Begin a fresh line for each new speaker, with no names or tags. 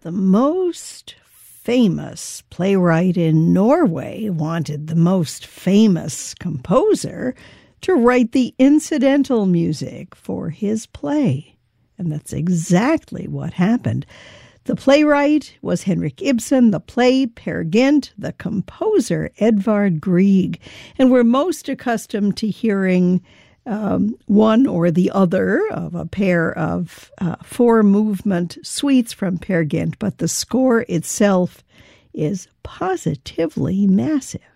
The most famous playwright in Norway wanted the most famous composer to write the incidental music for his play. And that's exactly what happened. The playwright was Henrik Ibsen, the play Peer Gynt, the composer Edvard Grieg. And we're most accustomed to hearing one or the other of a pair of four-movement suites from Peer Gynt, but the score itself is positively massive.